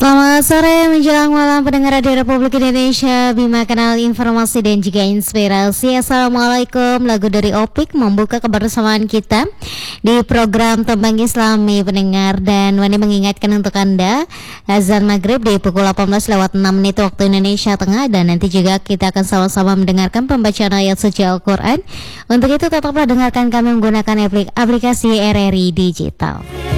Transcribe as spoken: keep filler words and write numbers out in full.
Selamat sore menjelang malam pendengar Radio Republik Indonesia, Bima Kanal Informasi dan juga Inspirasi. Assalamualaikum, lagu dari Opik membuka kebersamaan kita di program Tembang Islami pendengar. Dan Wani mengingatkan untuk Anda, azan maghrib di pukul delapan belas lewat enam menit waktu Indonesia Tengah. Dan nanti juga kita akan sama-sama mendengarkan pembacaan ayat suci Al-Quran. Untuk itu tetaplah dengarkan kami menggunakan aplikasi R R I Digital.